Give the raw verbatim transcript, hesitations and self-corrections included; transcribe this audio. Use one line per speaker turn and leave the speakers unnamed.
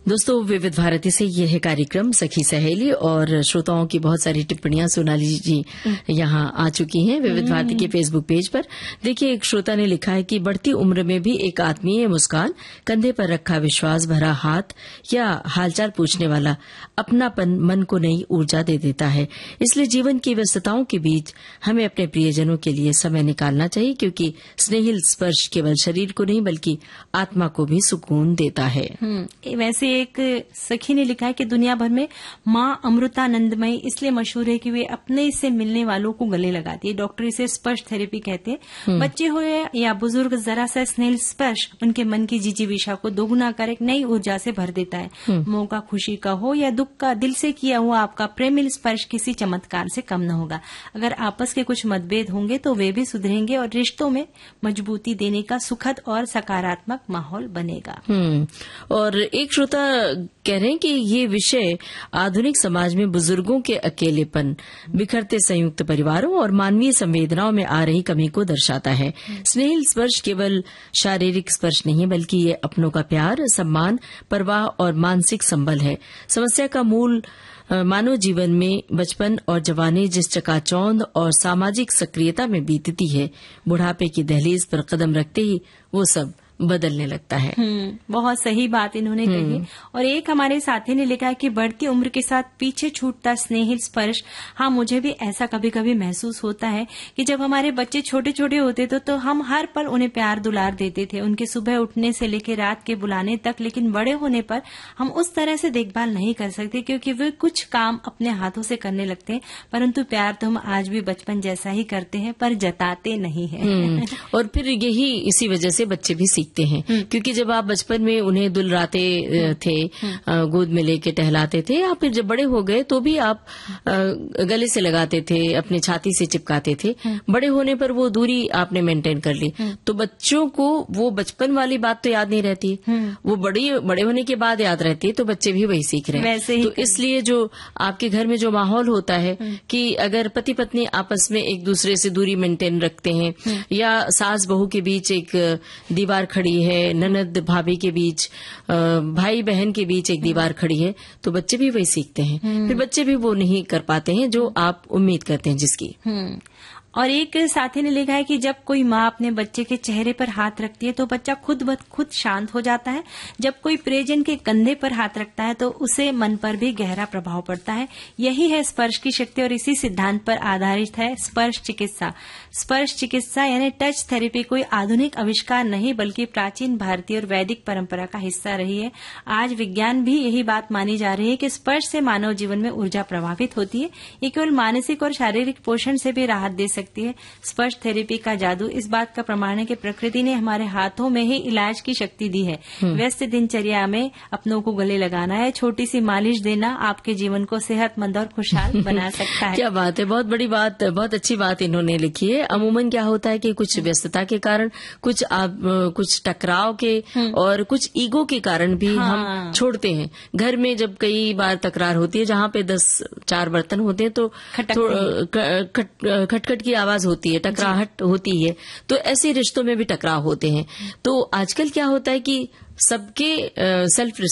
दोस्तों, विविध भारती से ये है कार्यक्रम सखी सहेली और श्रोताओं की बहुत सारी टिप्पणियां सोनाली जी यहाँ आ चुकी हैं विविध भारती के फेसबुक पेज पर। देखिए, एक श्रोता ने लिखा है कि बढ़ती उम्र में भी एक आत्मीय मुस्कान, कंधे पर रखा विश्वास भरा हाथ या हालचाल पूछने वाला अपनापन मन को नई ऊर्जा दे देता है। इसलिए जीवन की व्यस्तताओं के बीच हमें अपने प्रियजनों के लिए समय निकालना चाहिए, क्योंकि स्नेहिल स्पर्श केवल शरीर को नहीं बल्कि आत्मा को भी सुकून देता है।
वैसे एक सखी ने लिखा है कि दुनिया भर में माँ अमृतानंदमयी इसलिए मशहूर है कि वे अपने से मिलने वालों को गले लगाती है। डॉक्टर इसे स्पर्श थेरेपी कहते हैं। बच्चे हो या बुजुर्ग, जरा सा स्नेह स्पर्श उनके मन की जिजीविषा को दोगुना कर एक नई ऊर्जा से भर देता है। मौका खुशी का हो या दुख का, दिल से किया हुआ आपका प्रेमिल स्पर्श किसी चमत्कार से कम न होगा। अगर आपस के कुछ मतभेद होंगे तो वे भी सुधरेंगे और रिश्तों में मजबूती देने का सुखद और सकारात्मक माहौल बनेगा।
और एक श्रोता कह रहे हैं कि ये विषय आधुनिक समाज में बुजुर्गों के अकेलेपन, बिखरते संयुक्त परिवारों और मानवीय संवेदनाओं में आ रही कमी को दर्शाता है। स्नेहिल स्पर्श केवल शारीरिक स्पर्श नहीं बल्कि ये अपनों का प्यार, सम्मान, परवाह और मानसिक संबल है। समस्या का मूल मानव जीवन में बचपन और जवानी जिस चकाचौंध और सामाजिक सक्रियता में बीतती है, बुढ़ापे की दहलीज पर कदम रखते ही वो सब बदलने लगता है।
बहुत सही बात इन्होंने कही। और एक हमारे साथी ने लिखा है कि बढ़ती उम्र के साथ पीछे छूटता स्नेहिल स्पर्श। हाँ, मुझे भी ऐसा कभी कभी महसूस होता है कि जब हमारे बच्चे छोटे छोटे होते थे तो हम हर पल उन्हें प्यार दुलार देते थे, उनके सुबह उठने से लेकर रात के बुलाने तक। लेकिन बड़े होने पर हम उस तरह से देखभाल नहीं कर सकते, क्योंकि वे कुछ काम अपने हाथों से करने लगते हैं। परंतु प्यार तो हम आज भी बचपन जैसा ही करते हैं, पर जताते नहीं है।
और फिर यही इसी वजह से बच्चे भी सीखते हैं, क्योंकि जब आप बचपन में उन्हें दुलराते थे, गोद में लेके टहलाते थे, या फिर जब बड़े हो गए तो भी आप गले से लगाते थे, अपने छाती से चिपकाते थे। बड़े होने पर वो दूरी आपने मेंटेन कर ली, तो बच्चों को वो बचपन वाली बात तो याद नहीं रहती, वो बड़ी बड़े होने के बाद याद रहती है। तो बच्चे भी वही सीख रहे हैं। तो इसलिए जो आपके घर में जो माहौल होता है कि अगर पति पत्नी आपस में एक दूसरे से दूरी मेंटेन रखते हैं, या सास बहू के बीच एक दीवार खड़ी है, ननद भाभी के बीच, भाई बहन के बीच एक दीवार खड़ी है, तो बच्चे भी वही सीखते हैं। फिर बच्चे भी वो नहीं कर पाते हैं जो आप उम्मीद करते हैं जिसकी।
और एक साथी ने लिखा है कि जब कोई माँ अपने बच्चे के चेहरे पर हाथ रखती है तो बच्चा खुद ब खुद शांत हो जाता है। जब कोई प्रियजन के कंधे पर हाथ रखता है तो उसे मन पर भी गहरा प्रभाव पड़ता है। यही है स्पर्श की शक्ति और इसी सिद्धांत पर आधारित है स्पर्श चिकित्सा। स्पर्श चिकित्सा यानी टच थेरेपी कोई आधुनिक आविष्कार नहीं बल्कि प्राचीन भारतीय और वैदिक परंपरा का हिस्सा रही है। आज विज्ञान भी यही बात मानी जा रही है कि स्पर्श से मानव जीवन में ऊर्जा प्रभावित होती है। ये केवल मानसिक और शारीरिक पोषण से भी राहत दे सकती है। स्पर्श थेरेपी का जादू इस बात का प्रमाण है कि प्रकृति ने हमारे हाथों में ही इलाज की शक्ति दी है। व्यस्त दिनचर्या में अपनों को गले लगाना है, छोटी सी मालिश देना आपके जीवन को सेहतमंद और खुशहाल बना सकता है।
क्या बात है, बहुत बड़ी बात, बहुत अच्छी बात इन्होंने लिखी है। अमूमन क्या होता है कि कुछ व्यस्तता के कारण, कुछ आप, कुछ टकराव के और कुछ ईगो के कारण भी हाँ। हम छोड़ते हैं। घर में जब कई बार तकरार होती है, जहाँ पे दस चार बर्तन होते हैं तो खटखट की आवाज होती है, टकराहट होती है, तो ऐसे रिश्तों में भी टकराव होते हैं। तो आजकल क्या होता है कि सबके सेल्फ